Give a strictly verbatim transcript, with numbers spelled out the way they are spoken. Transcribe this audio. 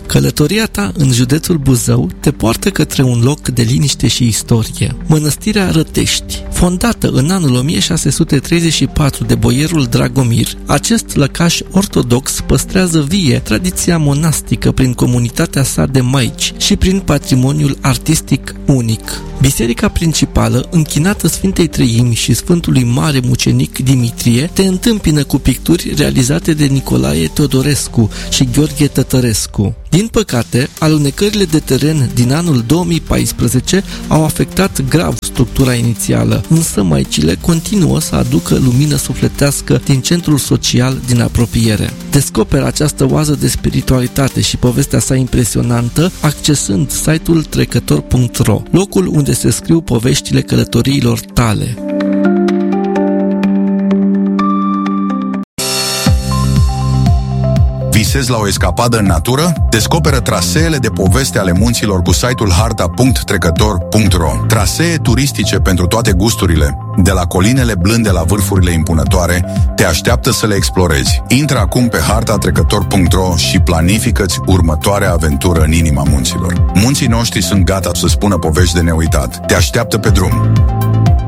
Călătoria ta în județul Buzău te poartă către un loc de liniște și istorie. Mănăstirea Rătești, fondată în anul o mie șase sute treizeci și patru de boierul Dragomir, acest lăcaș ortodox păstrează vie tradiția monastică prin comunitatea sa de maici și prin patrimoniul artistic unic. Biserica principală, închinată Sfintei Treimi și Sfântului Mare Mucenic Dimitrie, te întâmpină cu picturi realizate de Nicolae Teodorescu și Gheorghe Tătărescu. Din păcate, alunecările de teren din anul două mii paisprezece au afectat grav structura inițială, însă maicile continuă să aducă lumină sufletească din centrul social din apropiere. Descoperă această oază de spiritualitate și povestea sa impresionantă accesând site-ul trecător punct ro, locul unde se scriu poveștile călătoriilor tale. Visezi la o escapadă în natură? Descoperă traseele de poveste ale munților cu site-ul harta punct trecător punct ro. Trasee turistice pentru toate gusturile, de la colinele blânde la vârfurile impunătoare, te așteaptă să le explorezi. Intră acum pe harta trecător punct ro și planifică-ți următoarea aventură în inima munților. Munții noștri sunt gata să spună povești de neuitat. Te așteaptă pe drum.